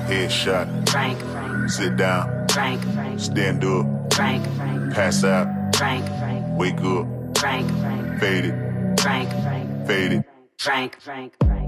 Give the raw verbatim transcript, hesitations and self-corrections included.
Headshot. Frank, Frank. Sit down. Frank, Frank. Stand up. Frank, Frank. Pass out. Frank, Frank. Wake up. Frank, Frank. Fade it. Frank, Frank. Fade it. Frank, Frank.